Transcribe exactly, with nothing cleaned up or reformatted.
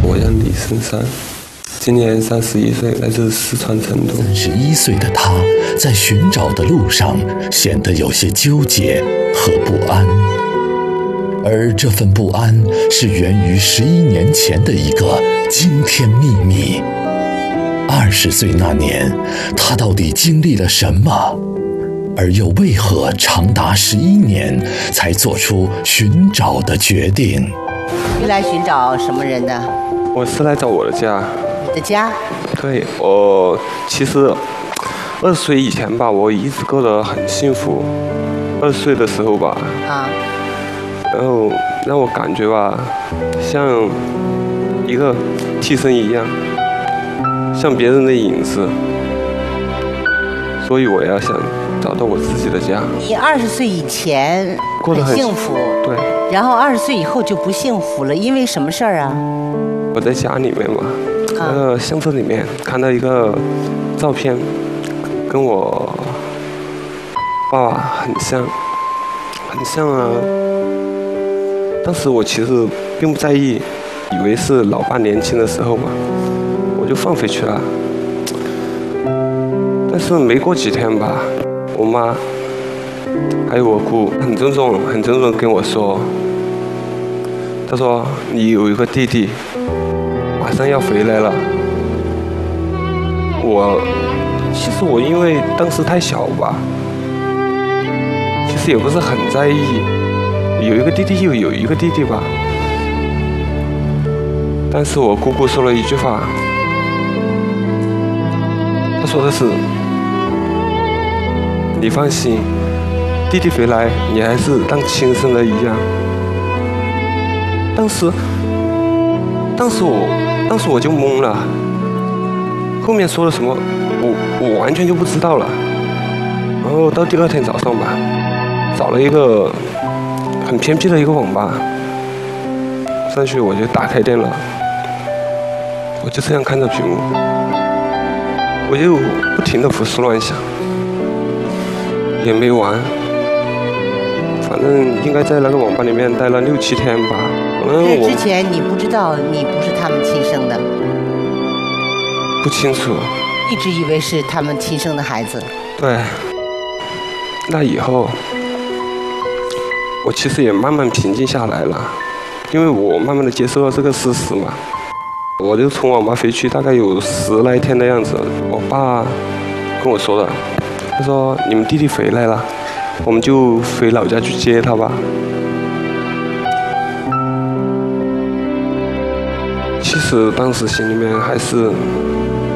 我叫李胜山，今年三十一岁，来自四川成都。 三十一岁的他，在寻找的路上显得有些纠结和不安，而这份不安是源于十一年前的一个惊天秘密。二十岁那年，他到底经历了什么？而又为何长达十一年才做出寻找的决定？ 你来寻找什么人呢？ 我是来找我的家。 你的家？ 对，我其实二十岁以前吧，我一直过得很幸福。二十岁的时候吧， 啊， 然后让我感觉吧，像一个替身一样，像别人的影子，所以我要想找到我自己的家。 你二十岁以前过得很幸福， 对， 然后二十岁以后就不幸福了，因为什么事儿啊？ 我在家里面嘛，那个相册里面看到一个照片，跟我爸爸很像，很像啊。当时我其实并不在意，以为是老爸年轻的时候嘛，我就放回去了。但是没过几天吧，我妈还有我姑很郑重、很郑重地跟我说，她说你有一个弟弟，马上要回来了。我其实我因为当时太小吧，其实也不是很在意，有一个弟弟就有一个弟弟吧。但是我姑姑说了一句话，她说的是，你放心，弟弟回来你还是当亲生的一样。当时当时我当时我就懵了，后面说了什么我我完全就不知道了。然后到第二天早上吧，找了一个很偏僻的一个网吧，上去我就打开电脑，我就这样看着屏幕，我就不停地胡思乱想，也没完，反正应该在那个网吧里面待了六七天吧。可能我在之前你不知道你不是他们亲生的， 不清楚， 一直以为是他们亲生的孩子。 对，那以后我其实也慢慢平静下来了，因为我慢慢的接受了这个事实嘛。我就从网吧回去大概有十来天的样子，我爸跟我说的，他说你们弟弟回来了，我们就回老家去接他吧。其实当时心里面还是